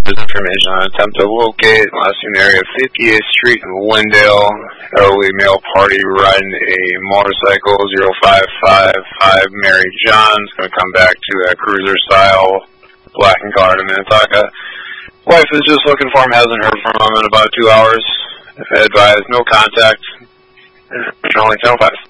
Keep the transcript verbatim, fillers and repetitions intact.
There's information on attempt to locate last seen area fifty-eighth Street in Lindale. Elderly male party riding a motorcycle. zero five five five Mary John's going to come back to a cruiser style black and colored in Minnetonka. Wife is just looking for him. Hasn't heard from him in about two hours. Advised no contact. Only ten oh five.